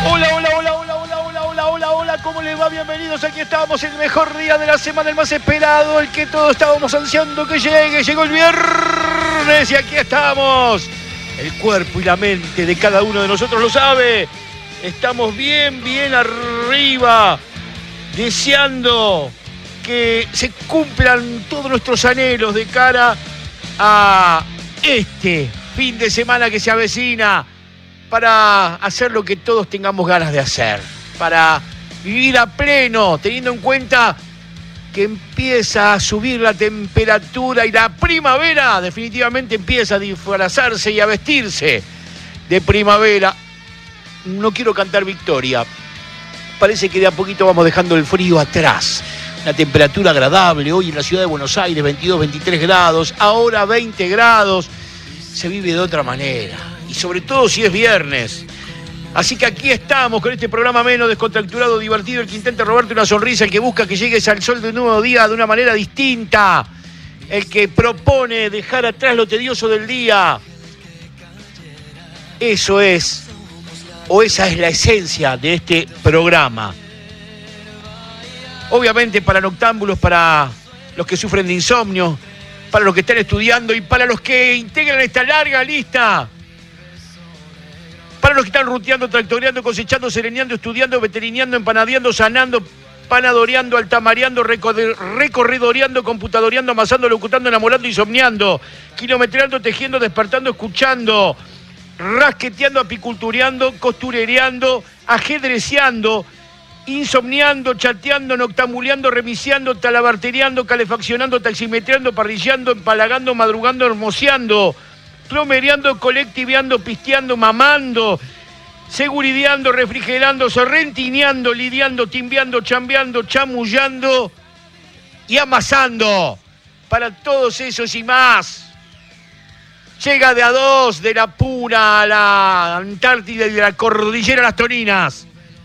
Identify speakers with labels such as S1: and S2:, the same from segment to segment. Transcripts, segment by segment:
S1: Hola, hola, hola, hola, hola, hola, hola, hola, hola, ¿cómo les va? Bienvenidos, aquí estamos, el mejor día de la semana, el más esperado, el que todos estábamos ansiando que llegue, llegó el viernes y aquí estamos. El cuerpo y la mente de cada uno de nosotros lo sabe. Estamos bien, bien arriba, deseando que se cumplan todos nuestros anhelos de cara a este fin de semana que se avecina, para hacer lo que todos tengamos ganas de hacer, para vivir a pleno, teniendo en cuenta que empieza a subir la temperatura y la primavera definitivamente empieza a disfrazarse y a vestirse de primavera. No quiero cantar victoria, parece que de a poquito vamos dejando el frío atrás. Una temperatura agradable hoy en la ciudad de Buenos Aires, 22, 23 grados, ahora 20 grados, se vive de otra manera. Y sobre todo si es viernes. Así que aquí estamos con este programa menos descontracturado, divertido, el que intenta robarte una sonrisa, el que busca que llegues al sol de un nuevo día de una manera distinta, el que propone dejar atrás lo tedioso del día. Eso es, o esa es la esencia de este programa. Obviamente para noctámbulos, para los que sufren de insomnio, para los que están estudiando y para los que integran esta larga lista. Para los que están ruteando, tractoreando, cosechando, sereneando, estudiando, veterineando, empanadeando, sanando, panadoreando, altamareando, recorridoreando, computadoreando, amasando, locutando, enamorando, insomniando, kilometreando, tejiendo, despertando, escuchando, rasqueteando, apicultureando, costurereando, ajedreceando, insomniando, chateando, noctambuleando, remisiando, talabartereando, calefaccionando, taximetreando, parrillando, empalagando, madrugando, hermoseando, plomereando, colectiveando, pisteando, mamando, segurideando, refrigerando, sorrentineando, lidiando, timbeando, chambeando, chamullando y amasando. Para todos esos y más, llega de a dos, de la Puna a la Antártida y de la Cordillera a las Toninas.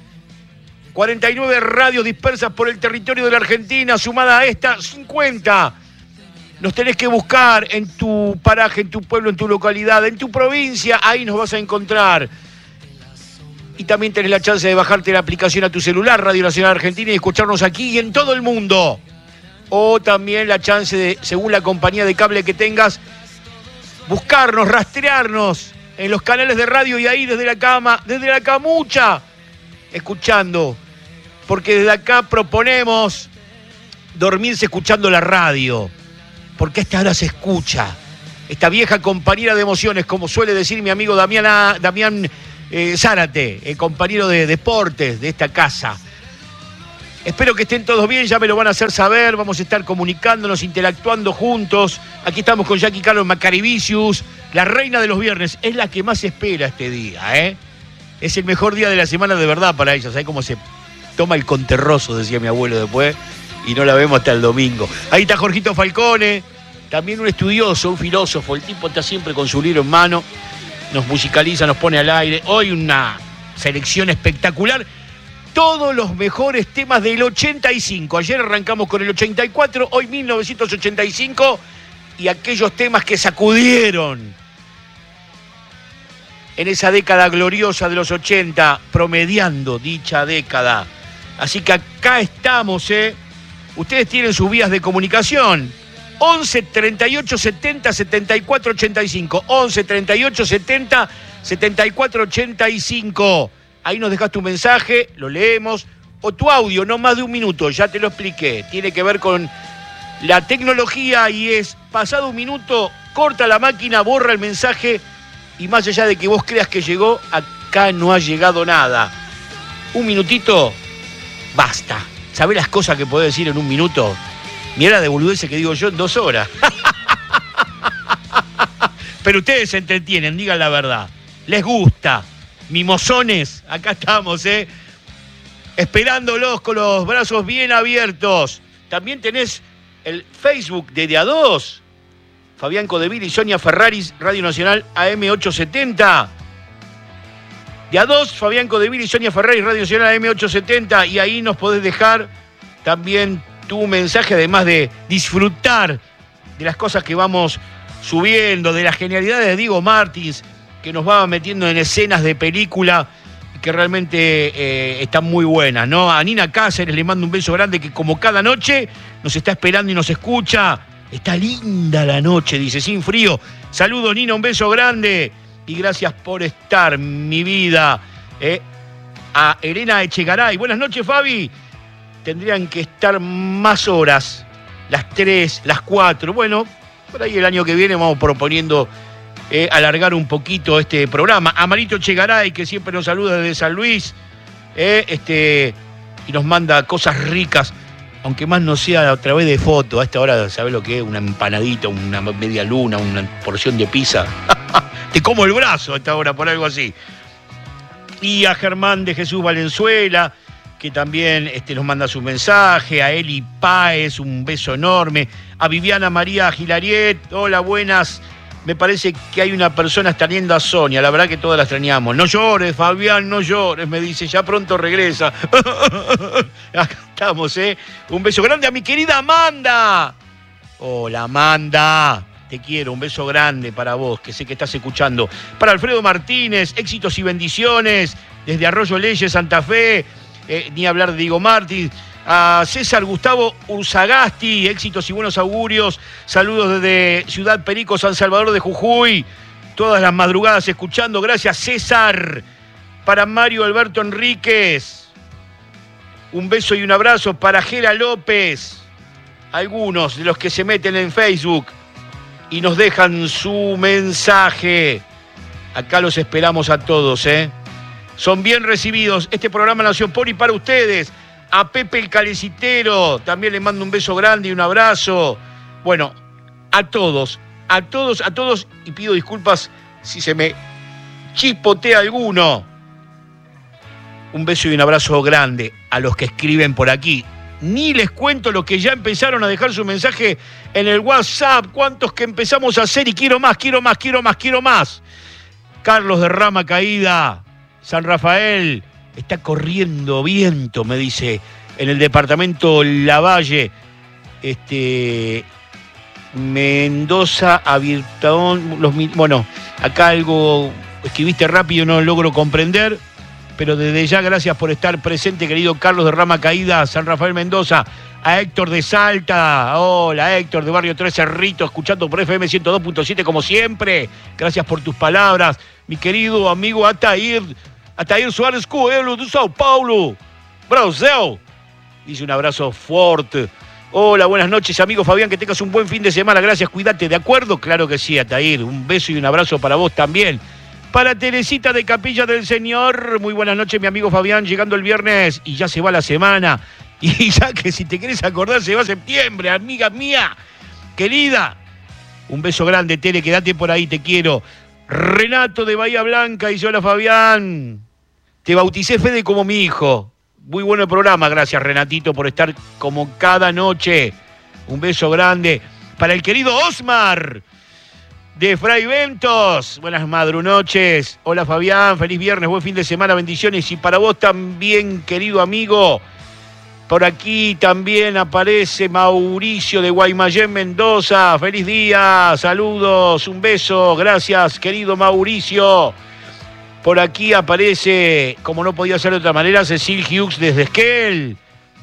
S1: 49 radios dispersas por el territorio de la Argentina, sumada a esta 50. Nos tenés que buscar en tu paraje, en tu pueblo, en tu localidad, en tu provincia, ahí nos vas a encontrar. Y también tenés la chance de bajarte la aplicación a tu celular, Radio Nacional Argentina, y escucharnos aquí y en todo el mundo. O también la chance de, según la compañía de cable que tengas, buscarnos, rastrearnos en los canales de radio y ahí desde la cama, desde la camucha, escuchando. Porque desde acá proponemos dormirse escuchando la radio. Porque a esta hora se escucha. Esta vieja compañera de emociones, como suele decir mi amigo Damián Zárate, el compañero de deportes de esta casa. Espero que estén todos bien, ya me lo van a hacer saber. Vamos a estar comunicándonos, interactuando juntos. Aquí estamos con Jackie Carlos Macarivicius, la reina de los viernes. Es la que más espera este día, ¿eh? Es el mejor día de la semana de verdad para ella. ¿Sabes cómo se toma el conterroso? Decía mi abuelo después. Y no la vemos hasta el domingo. Ahí está Jorgito Falcone, también un estudioso, un filósofo. El tipo está siempre con su libro en mano. Nos musicaliza, nos pone al aire. Hoy una selección espectacular. Todos los mejores temas del 85. Ayer arrancamos con el 84, hoy 1985. Y aquellos temas que sacudieron en esa década gloriosa de los 80, promediando dicha década. Así que acá estamos, Ustedes tienen sus vías de comunicación. 11 38 70 74 85. 11 38 70 74 85. Ahí nos dejas tu mensaje, lo leemos. O tu audio, no más de un minuto, ya te lo expliqué. Tiene que ver con la tecnología y es pasado un minuto, corta la máquina, borra el mensaje. Y más allá de que vos creas que llegó, acá no ha llegado nada. Un minutito, basta. ¿Sabés las cosas que podés decir en un minuto? Mirá la de boludeces que digo yo en 2 horas. Pero ustedes se entretienen, digan la verdad. Les gusta. Mimosones, acá estamos, esperándolos con los brazos bien abiertos. También tenés el Facebook de A2. Fabián Codeville y Sonia Ferraris, Radio Nacional AM870. De A2, Fabián Codeville y Sonia Ferraris, Radio Nacional AM870. Y ahí nos podés dejar también tu mensaje, además de disfrutar de las cosas que vamos subiendo, de las genialidades de Diego Martins, que nos va metiendo en escenas de película que realmente están muy buenas, ¿no? A Nina Cáceres le mando un beso grande, que como cada noche nos está esperando y nos escucha. Está linda la noche, dice, sin frío. Saludos, Nina, un beso grande y gracias por estar, mi vida. A Elena Echegaray, buenas noches, Fabi. Tendrían que estar más horas, las 3, las 4. Bueno, por ahí el año que viene vamos proponiendo alargar un poquito este programa. A Marito Echegaray, que siempre nos saluda desde San Luis, y nos manda cosas ricas, aunque más no sea a través de foto. A esta hora, ¿sabes lo que es? Una empanadita, una media luna, una porción de pizza. Te como el brazo a esta hora por algo así. Y a Germán de Jesús Valenzuela, que también nos manda su mensaje. A Eli Páez, un beso enorme. A Viviana María Gilariet, hola, buenas. Me parece que hay una persona extrañando a Sonia, la verdad que todas la extrañamos. No llores, Fabián, no llores, me dice, ya pronto regresa. Acá estamos, Un beso grande a mi querida Amanda. Hola, Amanda, te quiero, un beso grande para vos, que sé que estás escuchando. Para Alfredo Martínez, éxitos y bendiciones, desde Arroyo Leyes, Santa Fe, ni hablar de Diego Martins. A César Gustavo Urzagasti, éxitos y buenos augurios. Saludos desde Ciudad Perico, San Salvador de Jujuy. Todas las madrugadas escuchando. Gracias, César. Para Mario Alberto Enríquez, un beso y un abrazo. Para Gera López, algunos de los que se meten en Facebook y nos dejan su mensaje. Acá los esperamos a todos, Son bien recibidos. Este programa nació por y para ustedes. A Pepe el Calecitero, también le mando un beso grande y un abrazo. Bueno, a todos, y pido disculpas si se me chispotea alguno. Un beso y un abrazo grande a los que escriben por aquí. Ni les cuento los que ya empezaron a dejar su mensaje en el WhatsApp. ¿Cuántos que empezamos a hacer? Y quiero más. Carlos de Rama Caída, San Rafael. Está corriendo viento, me dice, en el departamento Lavalle. Mendoza, Avirtón, bueno, acá algo escribiste rápido, no logro comprender, pero desde ya gracias por estar presente, querido Carlos de Rama Caída, San Rafael, Mendoza. A Héctor de Salta, hola Héctor de Barrio 3 Cerrito, escuchando por FM 102.7 como siempre. Gracias por tus palabras, mi querido amigo Atair Suárez Coelho de Sao Paulo, Brasil. Dice un abrazo fuerte. Hola, buenas noches, amigo Fabián, que tengas un buen fin de semana. Gracias, cuídate, ¿de acuerdo? Claro que sí, Atair. Un beso y un abrazo para vos también. Para Teresita de Capilla del Señor, muy buenas noches, mi amigo Fabián, llegando el viernes y ya se va la semana. Y ya que si te querés acordar, se va septiembre, amiga mía, querida. Un beso grande, Tere, quédate por ahí, te quiero. Renato de Bahía Blanca dice, hola Fabián, te bauticé Fede como mi hijo. Muy bueno el programa, gracias Renatito por estar como cada noche. Un beso grande para el querido Osmar de Fray Ventos. Buenas madrunoches. Hola Fabián, feliz viernes, buen fin de semana, bendiciones. Y para vos también, querido amigo. Por aquí también aparece Mauricio de Guaymallén, Mendoza. Feliz día, saludos, un beso, gracias, querido Mauricio. Por aquí aparece, como no podía ser de otra manera, Cecil Hughes desde Esquel.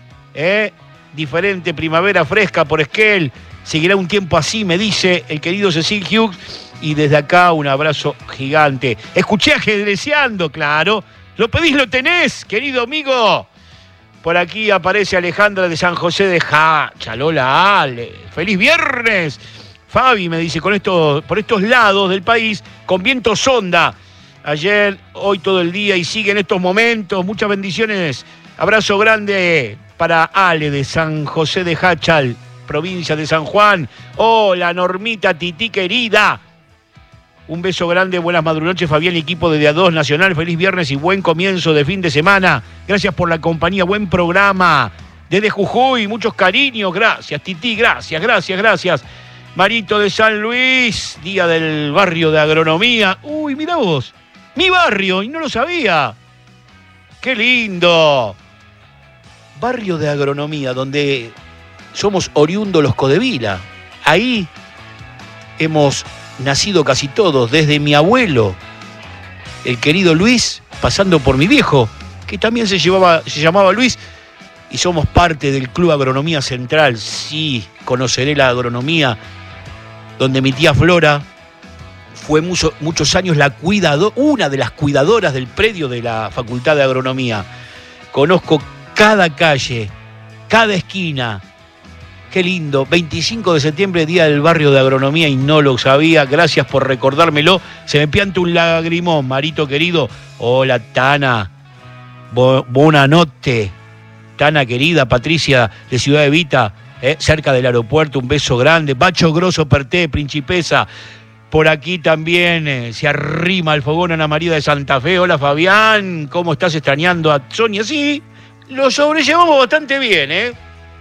S1: Diferente primavera fresca por Esquel. Seguirá un tiempo así, me dice el querido Cecil Hughes. Y desde acá un abrazo gigante. Escuché ajedreceando, claro. Lo pedís, lo tenés, querido amigo. Por aquí aparece Alejandra de San José de Chalola, Ale. ¡Feliz viernes! Fabi me dice, por estos lados del país, con viento sonda. Ayer, hoy todo el día y sigue en estos momentos. Muchas bendiciones. Abrazo grande para Ale de San José de Hachal, provincia de San Juan. Hola, Normita, Tití querida. Un beso grande, buenas madrunoches, Fabián, equipo de Día 2 Nacional. Feliz viernes y buen comienzo de fin de semana. Gracias por la compañía, buen programa. Desde Jujuy, muchos cariños. Gracias, Tití, gracias. Marito de San Luis, día del barrio de agronomía. Uy, mirá vos, mi barrio, y no lo sabía. ¡Qué lindo! Barrio de agronomía, donde somos oriundos los Codevila. Ahí hemos nacido casi todos, desde mi abuelo, el querido Luis, pasando por mi viejo, que también se llamaba Luis, y somos parte del Club Agronomía Central. Sí, conoceré la agronomía, donde mi tía Flora fue muchos años una de las cuidadoras del predio de la Facultad de Agronomía. Conozco cada calle, cada esquina. Qué lindo. 25 de septiembre, Día del Barrio de Agronomía, y no lo sabía. Gracias por recordármelo. Se me pianta un lagrimón, Marito querido. Hola, Tana. Buena noche. Tana querida, Patricia de Ciudad Evita, cerca del aeropuerto. Un beso grande. Bacho Grosso Perté, Principesa. Por aquí también se arrima al fogón Ana María de Santa Fe. Hola, Fabián. ¿Cómo estás extrañando a Sonia? Sí, lo sobrellevamos bastante bien, ¿eh?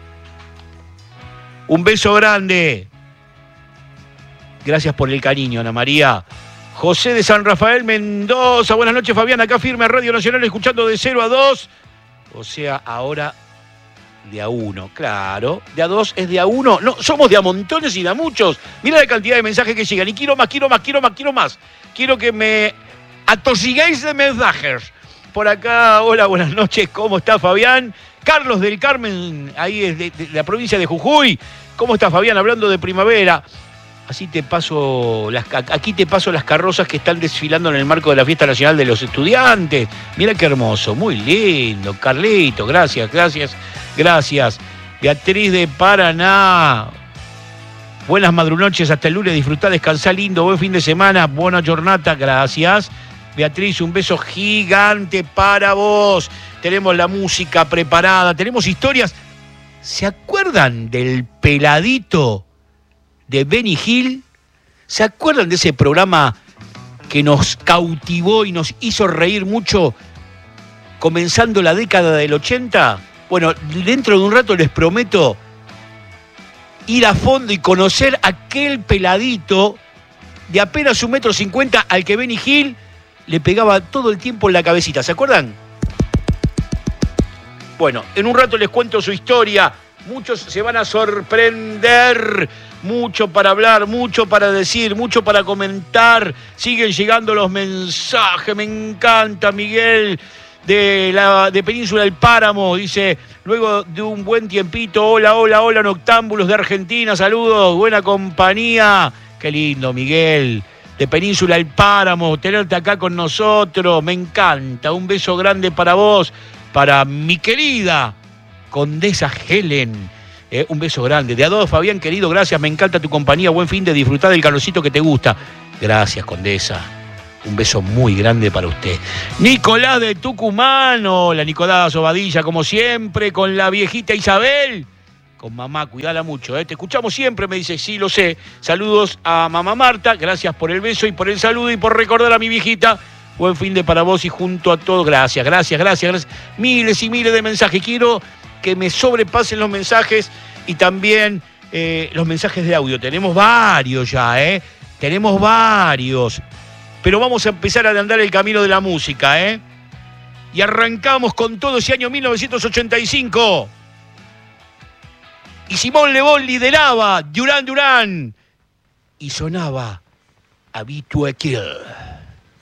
S1: Un beso grande. Gracias por el cariño, Ana María. José de San Rafael Mendoza. Buenas noches, Fabián. Acá firme Radio Nacional, escuchando de 0 a 2. O sea, ahora de a 1. Claro, de a 2 es de a 1. No, somos de a montones y de a muchos. Mira la cantidad de mensajes que llegan. Y quiero más. Quiero que me atosigáis de mensajes. Por acá, hola, buenas noches. ¿Cómo está, Fabián? Carlos del Carmen, ahí es de la provincia de Jujuy. ¿Cómo está, Fabián? Hablando de primavera. Aquí te paso las carrozas que están desfilando en el marco de la Fiesta Nacional de los Estudiantes. Mira qué hermoso, muy lindo. Carlito, gracias. Beatriz de Paraná. Buenas madrunoches, hasta el lunes. Disfrutá, descansá lindo, buen fin de semana, buena jornada, gracias. Beatriz, un beso gigante para vos. Tenemos la música preparada, tenemos historias. ¿Se acuerdan del peladito de Benny Hill? ¿Se acuerdan de ese programa que nos cautivó y nos hizo reír mucho comenzando la década del 80? Bueno, dentro de un rato les prometo ir a fondo y conocer aquel peladito de apenas 1,50 m al que Benny Hill le pegaba todo el tiempo en la cabecita. ¿Se acuerdan? Bueno, en un rato les cuento su historia. Muchos se van a sorprender. Mucho para hablar, mucho para decir, mucho para comentar. Siguen llegando los mensajes. Me encanta, Miguel de Península del Páramo. Dice, luego de un buen tiempito, hola, noctámbulos de Argentina. Saludos, buena compañía. Qué lindo, Miguel, de Península del Páramo, tenerte acá con nosotros. Me encanta. Un beso grande para vos, para mi querida Condesa Helen. Un beso grande. De a dos, Fabián, querido, gracias. Me encanta tu compañía. Buen fin de disfrutar del calorcito que te gusta. Gracias, Condesa. Un beso muy grande para usted. Nicolás de Tucumán. Hola, Nicolás Obadilla, como siempre, con la viejita Isabel. Con mamá, cuidala mucho, ¿eh? Te escuchamos siempre, me dice, sí, lo sé. Saludos a mamá Marta, gracias por el beso y por el saludo y por recordar a mi viejita. Buen fin de para vos y junto a todos. Gracias. Miles y miles de mensajes. Quiero que me sobrepasen los mensajes y también los mensajes de audio. Tenemos varios ya, ¿eh? Tenemos varios. Pero vamos a empezar a andar el camino de la música, ¿eh? Y arrancamos con todo ese año 1985. Y Simón Le Bon lideraba Duran Duran y sonaba Habitué Kill.